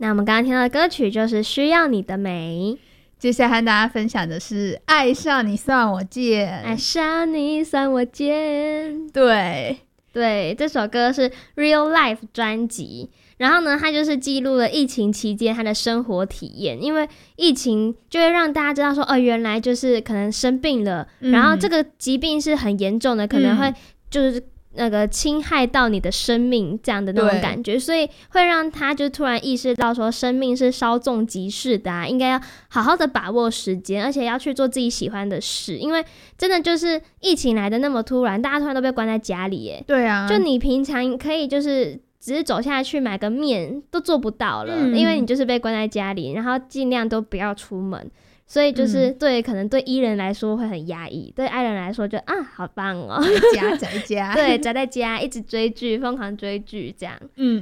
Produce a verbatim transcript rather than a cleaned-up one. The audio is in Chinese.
那我们刚刚听到的歌曲就是需要你的美。 接下来和大家分享的是爱上你算我贱， 爱上你算我贱。 对对，这首歌是 Real Life 专辑，然后呢它就是记录了疫情期间他的生活体验，因为疫情就会让大家知道说哦，原来就是可能生病了、嗯、然后这个疾病是很严重的，可能会就是那个侵害到你的生命这样的那种感觉，所以会让他就突然意识到说生命是稍纵即逝的啊，应该要好好的把握时间，而且要去做自己喜欢的事，因为真的就是疫情来的那么突然，大家突然都被关在家里耶。 对啊， 就你平常可以就是只是走下去买个面都做不到了、嗯、因为你就是被关在家里，然后尽量都不要出门，所以就是对、嗯、可能对 E 人来说会很压抑，对 I 人来说就啊好棒哦， 宅家宅家对，宅在家一直追剧，疯狂追剧这样。 嗯